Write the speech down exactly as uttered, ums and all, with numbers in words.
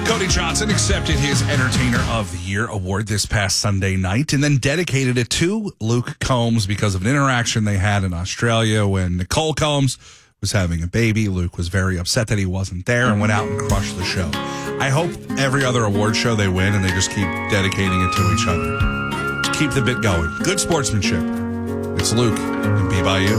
Cody Johnson accepted his Entertainer of the Year award this past Sunday night and then dedicated it to Luke Combs because of an interaction they had in Australia when Nicole Combs was having a baby. Luke was very upset that he wasn't there and went out and crushed the show. I hope every other award show they win and they just keep dedicating it to each other. Just keep the bit going. Good sportsmanship. It's Luke and Be By You.